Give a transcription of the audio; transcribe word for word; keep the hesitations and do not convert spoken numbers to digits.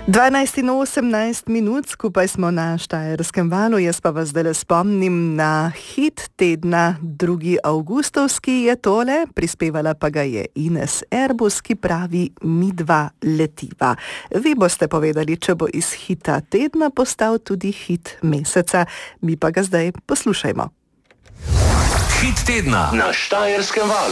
dvanajst in osemnajst minut, skupaj smo na Štajerskem valu, jaz pa vas zdaj spomnim na hit tedna, drugi avgustovski je tole, prispevala pa ga je Ines Erbus, ki pravi midva letiva. Vi boste povedali, če bo iz hita tedna postal tudi hit meseca, mi pa ga zdaj poslušajmo. Hit tedna na Štajerskem valu.